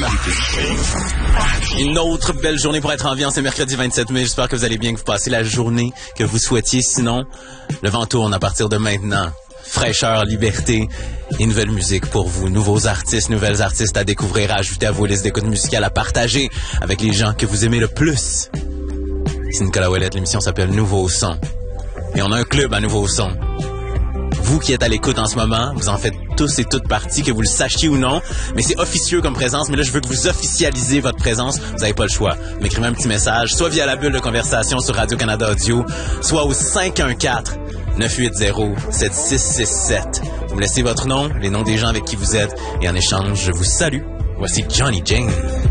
Une autre belle journée pour être en vie en ce mercredi 27 mai. J'espère que vous allez bien, que vous passez la journée que vous souhaitiez. Sinon, le vent tourne à partir de maintenant. Fraîcheur, liberté et nouvelle musique pour vous. Nouveaux artistes, nouvelles artistes à découvrir, à ajouter à vos listes d'écoute musicales, à partager avec les gens que vous aimez le plus. C'est Nicolas Ouellette, l'émission s'appelle Nouveau Son. Et on a un club à Nouveau Son. Vous qui êtes à l'écoute en ce moment, vous en faites tous et toutes partie, que vous le sachiez ou non, mais c'est officieux comme présence. Mais là, je veux que vous officialisez votre présence. Vous n'avez pas le choix. M'écrivez un petit message, soit via la bulle de conversation sur Radio-Canada Audio, soit au 514-980-7667. Vous me laissez votre nom, les noms des gens avec qui vous êtes, et en échange, je vous salue. Voici Johnny Jane.